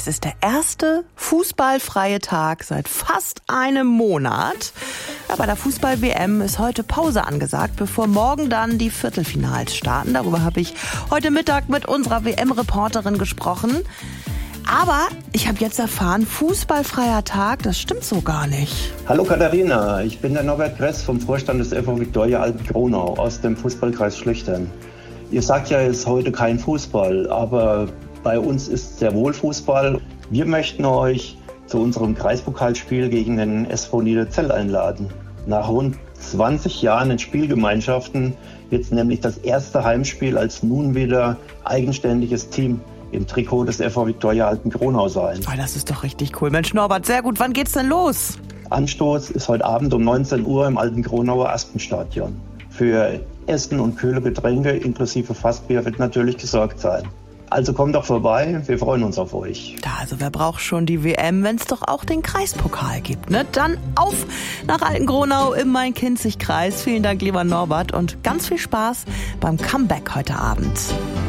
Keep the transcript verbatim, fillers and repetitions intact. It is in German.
Es ist der erste fußballfreie Tag seit fast einem Monat. Ja, bei der Fußball-W M ist heute Pause angesagt, bevor morgen dann die Viertelfinals starten. Darüber habe ich heute Mittag mit unserer W M-Reporterin gesprochen. Aber ich habe jetzt erfahren, fußballfreier Tag, das stimmt so gar nicht. Hallo Katharina, ich bin der Norbert Kress vom Vorstand des F V Viktoria Alben-Gronau aus dem Fußballkreis Schlüchtern. Ihr sagt ja, es ist heute kein Fußball, aber bei uns ist sehr wohl Fußball. Wir möchten euch zu unserem Kreispokalspiel gegen den S V Niederzell einladen. Nach rund zwanzig Jahren in Spielgemeinschaften wird es nämlich das erste Heimspiel als nun wieder eigenständiges Team im Trikot des F V Viktoria Alben-Gronau sein. Oh, das ist doch richtig cool. Mensch Norbert, sehr gut. Wann geht's denn los? Anstoß ist heute Abend um neunzehn Uhr im Alben-Gronauer Aspenstadion. Für Essen und kühle Getränke inklusive Fassbier wird natürlich gesorgt sein. Also kommt doch vorbei, wir freuen uns auf euch. Da, also wer braucht schon die W M, wenn es doch auch den Kreispokal gibt, ne? Dann auf nach Alten-Gronau im Main-Kinzig-Kreis. Vielen Dank, lieber Norbert, und ganz viel Spaß beim Comeback heute Abend.